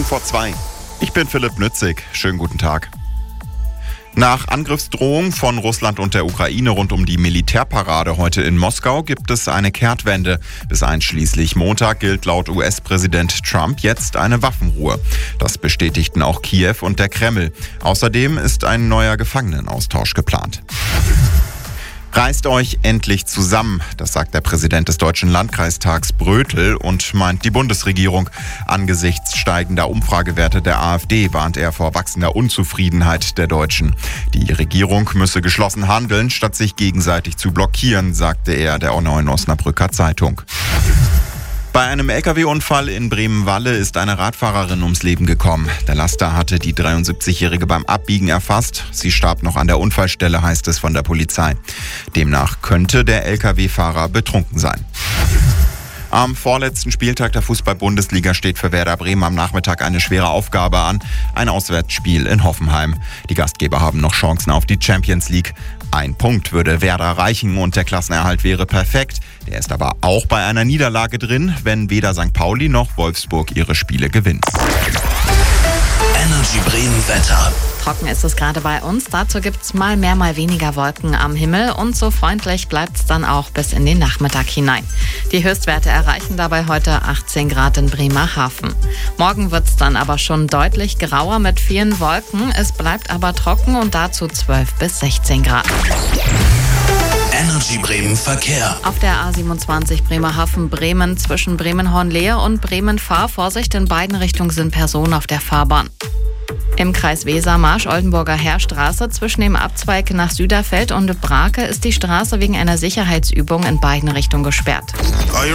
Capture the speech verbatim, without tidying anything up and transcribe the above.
vor zwei. Ich bin Philipp Nützig. Schönen guten Tag. Nach Angriffsdrohung von Russland und der Ukraine rund um die Militärparade heute in Moskau gibt es eine Kehrtwende. Bis einschließlich Montag gilt laut U S-Präsident Trump jetzt eine Waffenruhe. Das bestätigten auch Kiew und der Kreml. Außerdem ist ein neuer Gefangenenaustausch geplant. Reißt euch endlich zusammen, das sagt der Präsident des Deutschen Landkreistags Brötel und meint die Bundesregierung. Angesichts steigender Umfragewerte der AfD warnt er vor wachsender Unzufriedenheit der Deutschen. Die Regierung müsse geschlossen handeln, statt sich gegenseitig zu blockieren, sagte er der Neuen Osnabrücker Zeitung. Bei einem L K W-Unfall in Bremen-Walle ist eine Radfahrerin ums Leben gekommen. Der Laster hatte die dreiundsiebzigjährige beim Abbiegen erfasst. Sie starb noch an der Unfallstelle, heißt es von der Polizei. Demnach könnte der L K W-Fahrer betrunken sein. Am vorletzten Spieltag der Fußball-Bundesliga steht für Werder Bremen am Nachmittag eine schwere Aufgabe an. Ein Auswärtsspiel in Hoffenheim. Die Gastgeber haben noch Chancen auf die Champions League. Ein Punkt würde Werder reichen und der Klassenerhalt wäre perfekt. Der ist aber auch bei einer Niederlage drin, wenn weder Sankt Pauli noch Wolfsburg ihre Spiele gewinnen. Energy Bremen Wetter. Trocken ist es gerade bei uns. Dazu gibt es mal mehr, mal weniger Wolken am Himmel. Und so freundlich bleibt es dann auch bis in den Nachmittag hinein. Die Höchstwerte erreichen dabei heute achtzehn Grad in Bremerhaven. Morgen wird es dann aber schon deutlich grauer mit vielen Wolken. Es bleibt aber trocken und dazu zwölf bis sechzehn Grad. Energy Bremen Verkehr. Auf der A siebenundzwanzig Bremerhaven-Bremen zwischen Bremen-Hornlehe und Bremen-Fahr. Vorsicht, in beiden Richtungen sind Personen auf der Fahrbahn. Im Kreis Weser Marsch-Oldenburger Heerstraße zwischen dem Abzweig nach Süderfeld und Brake ist die Straße wegen einer Sicherheitsübung in beiden Richtungen gesperrt. Are you